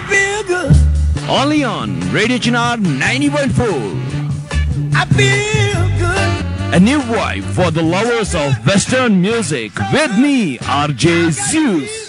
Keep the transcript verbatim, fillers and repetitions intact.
feel good. Only on Radio Chinar ninety point four. I feel good. A new vibe for the lovers of Western music with me, R J Zeus.